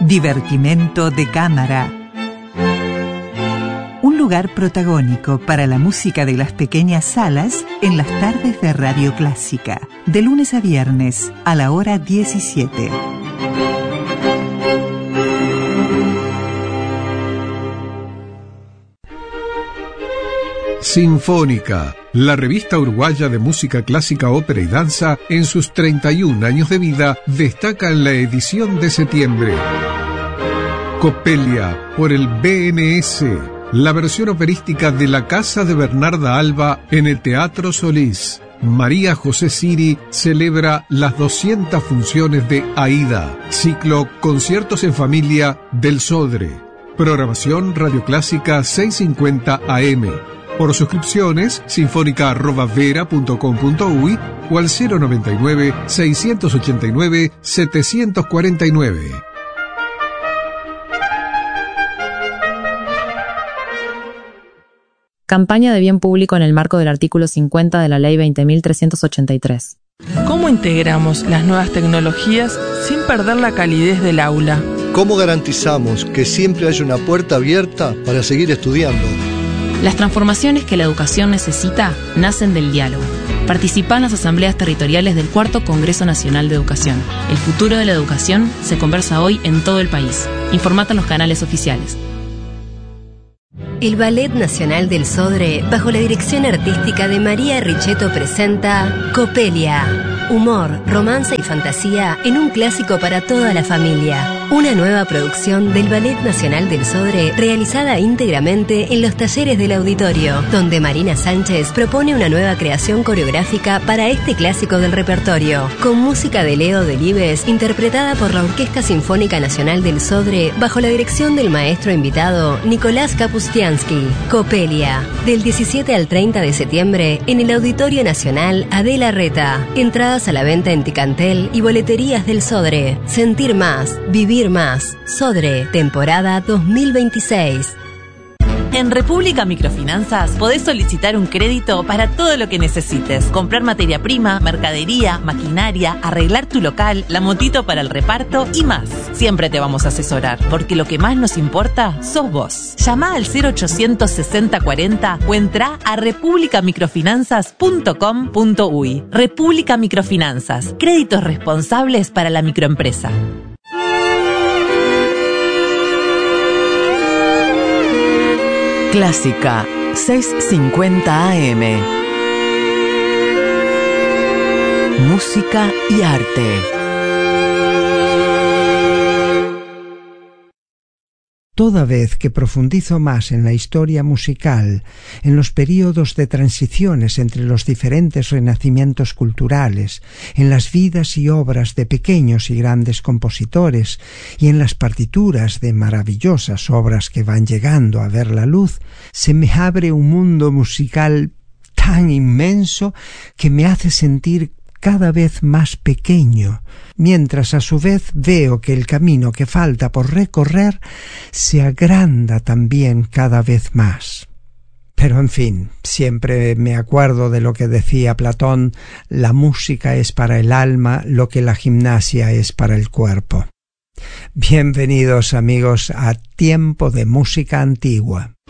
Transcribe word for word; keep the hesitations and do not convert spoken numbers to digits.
Divertimento de cámara. Un lugar protagónico para la música de las pequeñas salas en las tardes de Radio Clásica, de lunes a viernes a la hora diecisiete. Sinfónica, la revista uruguaya de música clásica, ópera y danza, en sus treinta y un años de vida, destaca en la edición de septiembre. Coppelia, por el B N S, la versión operística de La Casa de Bernarda Alba en el Teatro Solís. María José Siri celebra las doscientas funciones de Aída, ciclo Conciertos en Familia del Sodre. Programación Radio Clásica seiscientos cincuenta A M. Por suscripciones, sinfónica arroba vera punto com punto uy o al cero noventa y nueve, seiscientos ochenta y nueve, setecientos cuarenta y nueve. Campaña de bien público en el marco del artículo cincuenta de la Ley veinte mil trescientos ochenta y tres. ¿Cómo integramos las nuevas tecnologías sin perder la calidez del aula? ¿Cómo garantizamos que siempre haya una puerta abierta para seguir estudiando? Las transformaciones que la educación necesita nacen del diálogo. Participa en las asambleas territoriales del Cuarto Congreso Nacional de Educación. El futuro de la educación se conversa hoy en todo el país. Informate en los canales oficiales. El Ballet Nacional del Sodre, bajo la dirección artística de María Richetto, presenta Coppelia. Humor, romance y fantasía en un clásico para toda la familia. Una nueva producción del Ballet Nacional del Sodre realizada íntegramente en los talleres del auditorio, donde Marina Sánchez propone una nueva creación coreográfica para este clásico del repertorio, con música de Leo Delibes interpretada por la Orquesta Sinfónica Nacional del Sodre bajo la dirección del maestro invitado Nicolás Kapustiansky. Coppelia, del diecisiete al treinta de septiembre en el Auditorio Nacional Adela Reta. Entradas a la venta en Ticantel y boleterías del Sodre. Sentir más, vivir más. Sodre, temporada dos mil veintiséis. En República Microfinanzas podés solicitar un crédito para todo lo que necesites. Comprar materia prima, mercadería, maquinaria, arreglar tu local, la motito para el reparto y más. Siempre te vamos a asesorar, porque lo que más nos importa sos vos. Llama al cero ochocientos sesenta cuarenta o entra a república microfinanzas punto com punto uy. República Microfinanzas, créditos responsables para la microempresa. Clásica seiscientos cincuenta A M. Música y arte. Toda vez que profundizo más en la historia musical, en los períodos de transiciones entre los diferentes renacimientos culturales, en las vidas y obras de pequeños y grandes compositores, y en las partituras de maravillosas obras que van llegando a ver la luz, se me abre un mundo musical tan inmenso que me hace sentir cada vez más pequeño, mientras a su vez veo que el camino que falta por recorrer se agranda también cada vez más. Pero en fin, siempre me acuerdo de lo que decía Platón: la música es para el alma lo que la gimnasia es para el cuerpo. Bienvenidos amigos a Tiempo de Música Antigua.